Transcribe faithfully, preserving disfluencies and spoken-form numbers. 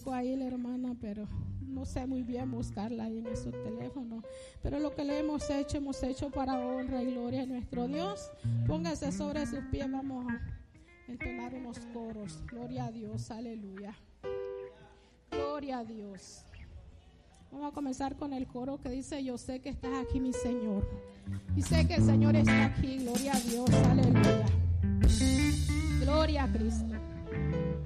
conozco ahí la hermana, pero no sé muy bien buscarla ahí en esos teléfonos. Pero lo que le hemos hecho, hemos hecho para honra y gloria a nuestro Dios. Póngase sobre sus pies, vamos a entonar unos coros. Gloria a Dios, aleluya. Gloria a Dios. Vamos a comenzar con el coro que dice: yo sé que estás aquí, mi Señor. Y sé que el Señor está aquí. Gloria a Dios, aleluya. Gloria a Cristo.